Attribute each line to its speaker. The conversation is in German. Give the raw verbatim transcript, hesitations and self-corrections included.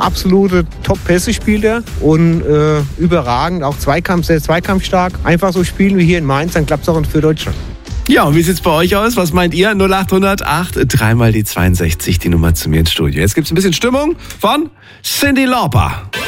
Speaker 1: absolute Top-Pässe spielt er und äh, überragend, auch Zweikampf, sehr zweikampfstark. Einfach so spielen wie hier in Mainz, dann klappt es auch für Deutschland.
Speaker 2: Ja, und wie sieht's bei euch aus? Was meint ihr? null acht hundert acht, dreimal die zweiundsechzig, die Nummer zu mir ins Studio. Jetzt gibt's ein bisschen Stimmung von Cyndi Lauper.